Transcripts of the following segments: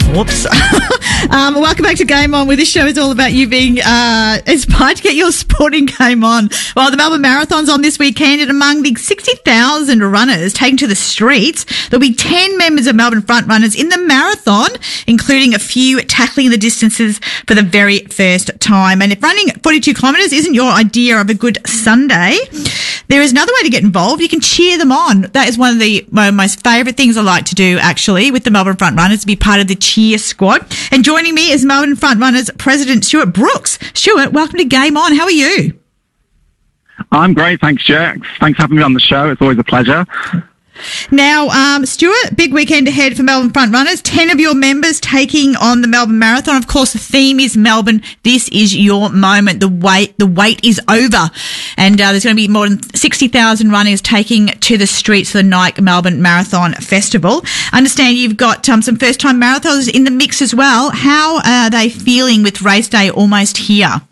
Whoops. Welcome back to Game On, where this show is all about you being inspired to get your sporting game on. Well, the Melbourne Marathon's on this weekend, and among the 60,000 runners taken to the streets, there'll be 10 members of Melbourne front runners in the marathon, including a few tackling the distances for the very first time. And if running 42 kilometres isn't your idea of a good Sunday, there is another way to get involved. You can cheer them on. That is one of my most favourite things I like to do, actually, with the Melbourne front runners, to be part of the cheer squad. And joining me is Melbourne front runners President Stuart Brooks. Stuart, welcome to Game On. How are you? I'm great, thanks, Jack. Thanks for having me on the show. It's always a pleasure. Now, Stuart, big weekend ahead for Melbourne front runners. 10 of your members taking on the Melbourne Marathon. Of course, the theme is Melbourne. This is your moment. The wait is over. And there's going to be more than 60,000 runners taking to the streets for the Nike Melbourne Marathon Festival. I understand you've got some first-time marathoners in the mix as well. How are they feeling with race day almost here?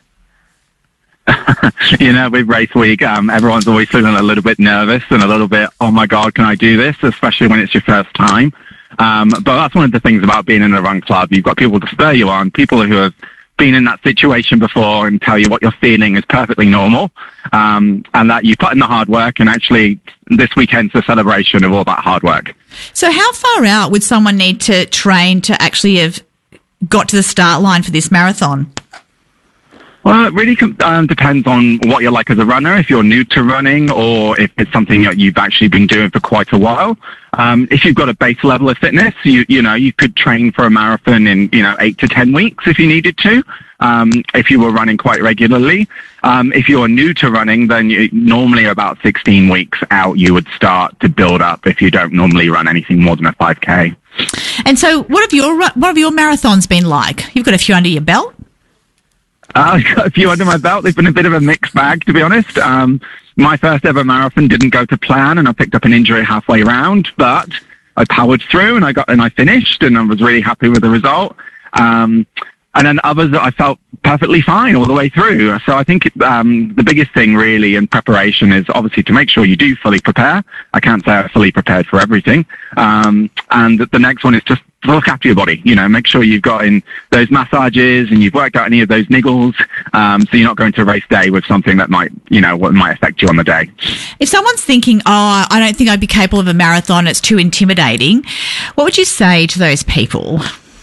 With race week, everyone's always feeling a little bit nervous and a little bit, oh my God, can I do this? Especially when it's your first time. But that's one of the things about being in a run club. You've got people to spur you on, people who have been in that situation before and tell you what you're feeling is perfectly normal, and that you put in the hard work, and actually this weekend's a celebration of all that hard work. So how far out would someone need to train to actually have got to the start line for this marathon? Well, it really depends on what you're like as a runner, if you're new to running or if it's something that you've actually been doing for quite a while. If you've got a base level of fitness, you could train for a marathon in, 8 to 10 weeks if you needed to, if you were running quite regularly. If you're new to running, then normally about 16 weeks out, you would start to build up if you don't normally run anything more than a 5K. And so what have your marathons been like? You've got a few under your belt? I've got a few under my belt. They've been a bit of a mixed bag, to be honest. My first ever marathon didn't go to plan, and I picked up an injury halfway round, but I powered through and I finished, and I was really happy with the result. And then others that I felt perfectly fine all the way through. So I think the biggest thing really in preparation is obviously to make sure you do fully prepare. I can't say I'm fully prepared for everything. And the next one is just look after your body, make sure you've got in those massages and you've worked out any of those niggles, so you're not going to race day with something that might affect you on the day. If someone's thinking, I don't think I'd be capable of a marathon, it's too intimidating, what would you say to those people?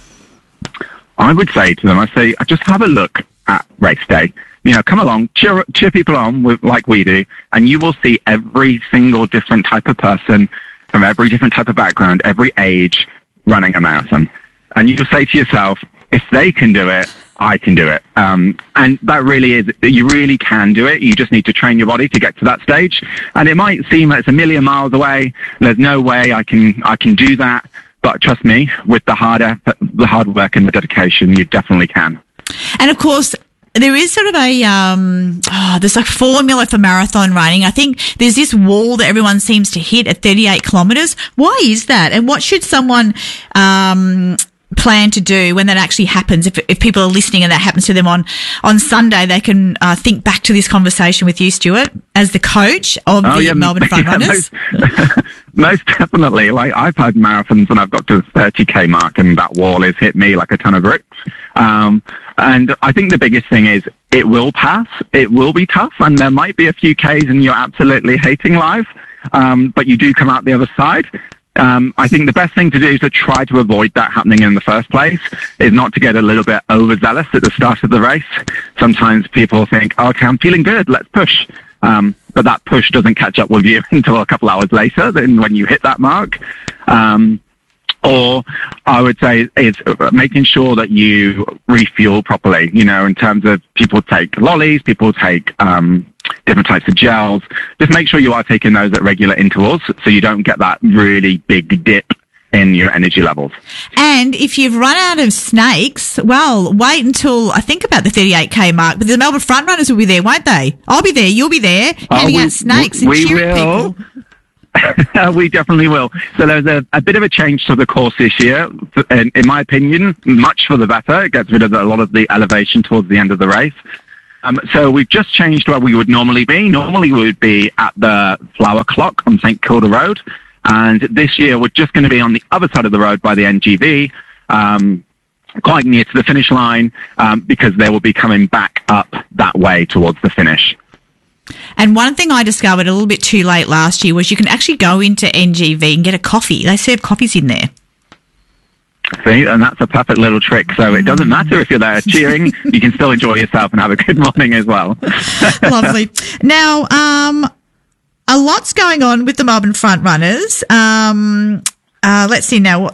I would say to them, just have a look at race day. Come along, cheer people on like we do, and you will see every single different type of person from every different type of background, every age, running a marathon. And you just say to yourself, if they can do it, I can do it. And that really is, you really can do it. You just need to train your body to get to that stage. And it might seem that it's a million miles away. There's no way I can do that. But trust me, with the hard work and the dedication, you definitely can. And of course, there is sort of there's a formula for marathon running. I think there's this wall that everyone seems to hit at 38 kilometres. Why is that? And what should someone plan to do when that actually happens? If people are listening and that happens to them on Sunday, they can think back to this conversation with you, Stuart, as the coach of the Melbourne front runners. Most definitely. Like, I've had marathons and I've got to the 30K mark and that wall has hit me like a ton of bricks. And I think the biggest thing is it will pass. It will be tough, and there might be a few Ks and you're absolutely hating life, but you do come out the other side. I think the best thing to do is to try to avoid that happening in the first place, is not to get a little bit overzealous at the start of the race. Sometimes people think, okay, I'm feeling good, let's push. But that push doesn't catch up with you until a couple hours later, then when you hit that mark. Or I would say is making sure that you refuel properly, in terms of people take lollies, people take different types of gels. Just make sure you are taking those at regular intervals so you don't get that really big dip in your energy levels. And if you've run out of snakes, well, wait until I think about the 38K mark. But the Melbourne front runners will be there, won't they? I'll be there, you'll be there, handing out snakes and cheering people. We definitely will. So there's a bit of a change to the course this year, in my opinion, much for the better. It gets rid of a lot of the elevation towards the end of the race. So we've just changed where we would normally be. Normally we would be at the Flower Clock on St Kilda Road. And this year we're just going to be on the other side of the road by the NGV. quite near to the finish line, because they will be coming back up that way towards the finish. And one thing I discovered a little bit too late last year was you can actually go into NGV and get a coffee. They serve coffees in there. See, and that's a perfect little trick. So it doesn't matter if you're there cheering, you can still enjoy yourself and have a good morning as well. Lovely. Now, a lot's going on with the Melbourne front runners. Let's see now.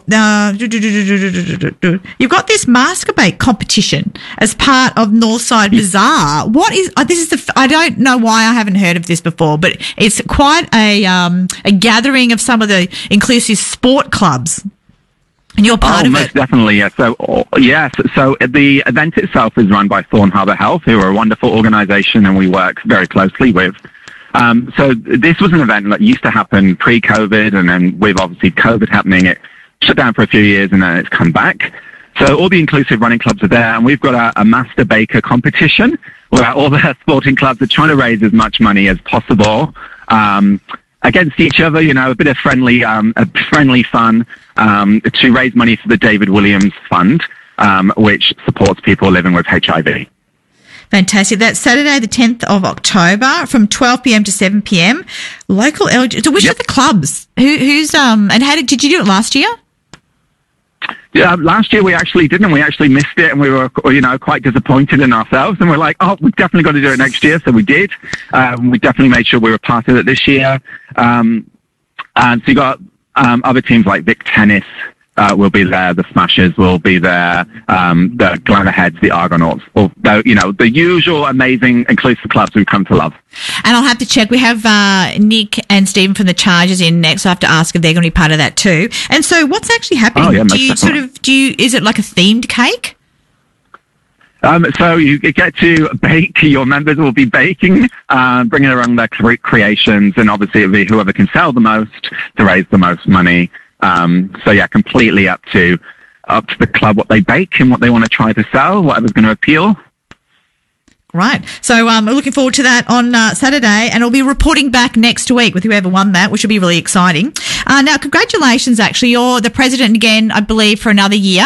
You've got this Masturbate competition as part of Northside Bazaar. What is this? Is I don't know why I haven't heard of this before, but it's quite a gathering of some of the inclusive sport clubs. And you're part of most it. Definitely, yes. So, yes. So the event itself is run by Thorn Harbour Health, who are a wonderful organisation, and we work very closely with. So this was an event that used to happen pre-COVID, and then with obviously COVID happening, it shut down for a few years, and then it's come back. So all the inclusive running clubs are there, and we've got a Master Baker competition where all the sporting clubs are trying to raise as much money as possible. Against each other, you know, a bit of friendly fun, to raise money for the David Williams Fund, which supports people living with HIV. Fantastic. That's Saturday, the 10th of October from 12 p.m. to 7 p.m. Local LG. So which are the clubs? Who's and how did you do it last year? Yeah, last year we actually didn't. We actually missed it, and we were, quite disappointed in ourselves. And we're like, oh, we've definitely got to do it next year. So we did. We definitely made sure we were part of it this year. And so you got other teams like Vic Tennis will be there. The Smashers will be there. The Glenheads, the Argonauts, the usual amazing inclusive clubs we've come to love. And I'll have to check. We have Nick and Stephen from the Chargers in next. So I have to ask if they're going to be part of that too. And so what's actually happening? Oh, yeah, is it like a themed cake? So you get to bake. Your members will be baking, bringing around their creations, and obviously it'll be whoever can sell the most to raise the most money. So yeah, completely up to the club what they bake and what they want to try to sell, whatever's going to appeal. Right. So we're looking forward to that on Saturday, and I'll be reporting back next week with whoever won that, which will be really exciting. Now, congratulations, actually. You're the president again, I believe, for another year.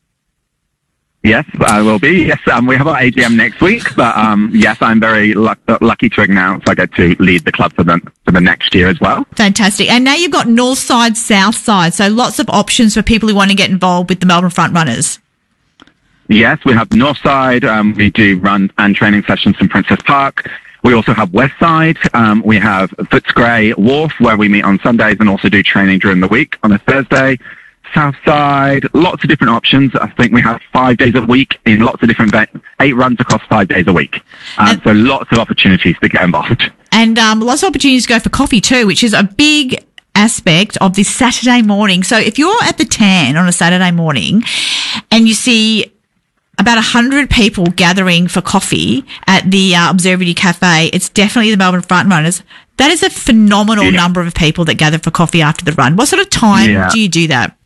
Yes, I will be. Yes, we have our AGM next week, but yes, I'm very lucky to announce I get to lead the club for the next year as well. Fantastic. And now you've got North Side, South Side, so lots of options for people who want to get involved with the Melbourne Front Runners. Yes, we have the North Side. We do run and training sessions from Princess Park. We also have West Side. We have Footscray Wharf, where we meet on Sundays and also do training during the week on a Thursday. South Side, lots of different options. I think we have 5 days a week in lots of different 8 runs across 5 days a week. So lots of opportunities to get involved. And lots of opportunities to go for coffee too, which is a big aspect of this Saturday morning. So if you're at the Tan on a Saturday morning and you see about 100 people gathering for coffee at the Observatory Cafe, it's definitely the Melbourne Front Runners. That is a phenomenal number of people that gather for coffee after the run. What sort of time do you do that?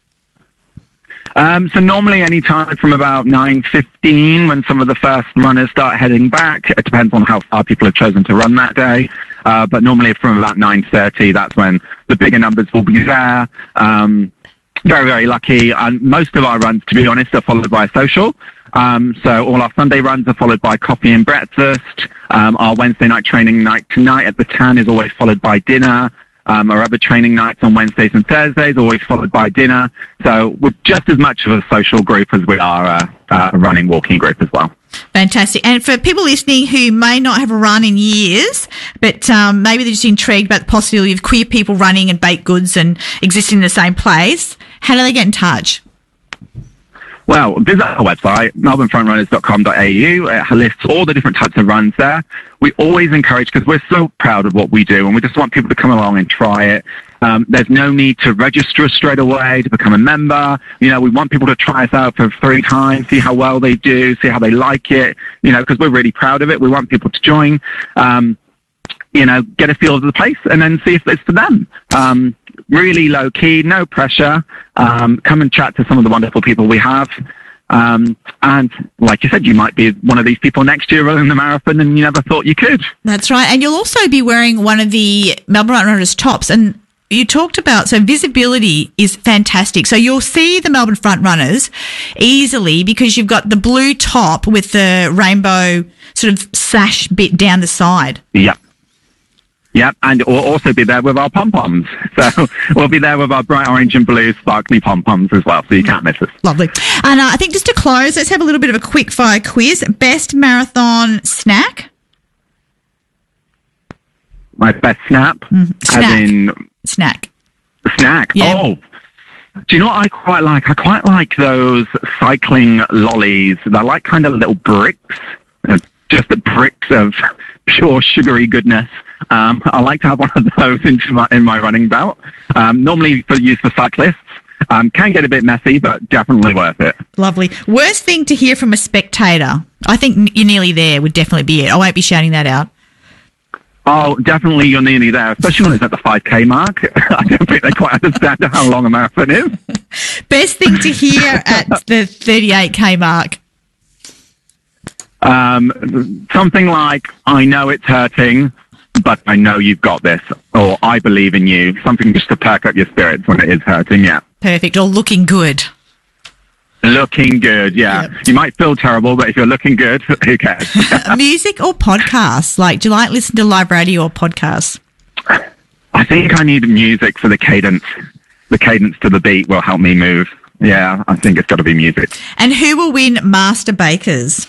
So normally any time from about 9:15 when some of the first runners start heading back. It depends on how far people have chosen to run that day. But normally from about 9:30, that's when the bigger numbers will be there. Very, very lucky. And most of our runs, to be honest, are followed by a social. So all our Sunday runs are followed by coffee and breakfast. Our Wednesday night training night tonight at the Tan is always followed by dinner. Our other training nights on Wednesdays and Thursdays always followed by dinner. So we're just as much of a social group as we are a running, walking group as well. Fantastic. And for people listening who may not have a run in years, but maybe they're just intrigued about the possibility of queer people running and baked goods and existing in the same place, how do they get in touch? Well, visit our website, melbournefrontrunners.com.au. It lists all the different types of runs there. We always encourage, because we're so proud of what we do, and we just want people to come along and try it. There's no need to register straight away to become a member. We want people to try us out for 3 times, see how well they do, see how they like it, because we're really proud of it. We want people to join, get a feel of the place, and then see if it's for them. Really low key, no pressure. Come and chat to some of the wonderful people we have. And like you said, you might be one of these people next year running the marathon and you never thought you could. That's right. And you'll also be wearing one of the Melbourne Runners tops. And you talked about, so visibility is fantastic. So you'll see the Melbourne front runners easily because you've got the blue top with the rainbow sort of sash bit down the side. Yep. Yep, and we'll also be there with our pom-poms. So we'll be there with our bright orange and blue sparkly pom-poms as well, so you can't miss us. Lovely. And I think just to close, let's have a little bit of a quick fire quiz. Best marathon snack? My best snack? As in... Snack. Snack? Yeah. Oh, do you know what I quite like? I quite like those cycling lollies. They're like kind of little bricks, just the bricks of pure sugary goodness. I like to have one of those in my running belt. Normally for use for cyclists. Can get a bit messy, but definitely worth it. Lovely. Worst thing to hear from a spectator? I think you're nearly there would definitely be it. I won't be shouting that out. Oh, definitely you're nearly there, especially when it's at the 5K mark. I don't think they quite understand how long a marathon is. Best thing to hear at the 38K mark? Something like, I know it's hurting, but I know you've got this, or I believe in you. Something just to perk up your spirits when it is hurting, yeah. Perfect. Or looking good. Looking good, yeah. Yep. You might feel terrible, but if you're looking good, who cares? Music or podcasts? Like, do you like listen to live radio or podcasts? I think I need music for the cadence. The cadence to the beat will help me move. Yeah, I think it's got to be music. And who will win Master Bakers?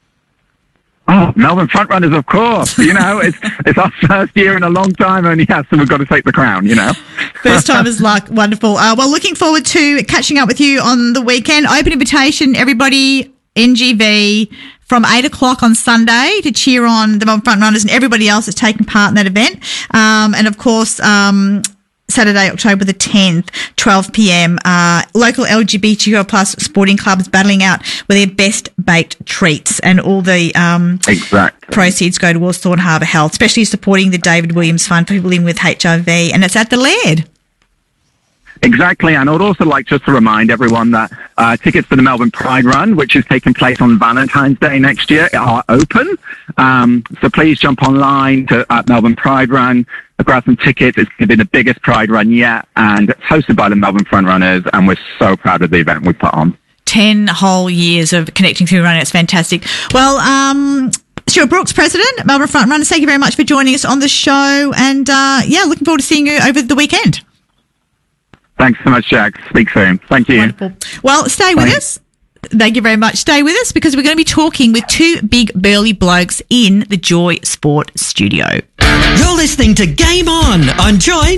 Oh, Melbourne Frontrunners, of course. You know, it's our first year in a long time, and yes, so we've got to take the crown, you know. First time is luck. Wonderful. Well, looking forward to catching up with you on the weekend. Open invitation, everybody, NGV, from 8 o'clock on Sunday to cheer on the Melbourne Frontrunners and everybody else that's taken part in that event. And, of course, Saturday, October the 10th, 12 p.m. Local LGBTQ plus sporting clubs battling out with their best baked treats, and all the proceeds go towards Thorn Harbour Health, especially supporting the David Williams Fund for people living with HIV, and it's at the Laird. Exactly, and I would also like just to remind everyone that tickets for the Melbourne Pride Run, which is taking place on Valentine's Day next year, are open. So please jump online to Melbourne Pride Run, grab some tickets. It's going to be the biggest Pride Run yet, and it's hosted by the Melbourne Frontrunners, and we're so proud of the event we put on. 10 whole years of connecting through running. It's fantastic. Well, Stuart Brooks, President, Melbourne Frontrunners, thank you very much for joining us on the show, and looking forward to seeing you over the weekend. Thanks so much, Jack. Speak soon. Thank you. Wonderful. Well, stay with us. Thank you very much. Stay with us because we're going to be talking with two big burly blokes in the Joy Sport studio. You're listening to Game On Joy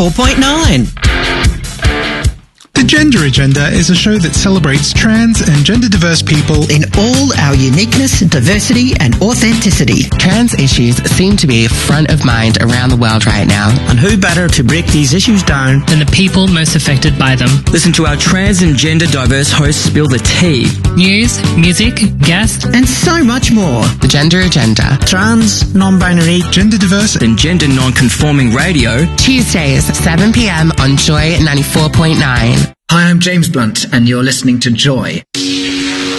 94.9. The Gender Agenda is a show that celebrates trans and gender-diverse people in all our uniqueness, diversity and authenticity. Trans issues seem to be front of mind around the world right now. And who better to break these issues down than the people most affected by them? Listen to our trans and gender diverse hosts spill the tea. News, music, guests, and so much more. The Gender Agenda. Trans, non-binary, gender-diverse and gender non-conforming radio. Tuesdays, 7 p.m. on Joy 94.9. Hi, I'm James Blunt, and you're listening to Joy.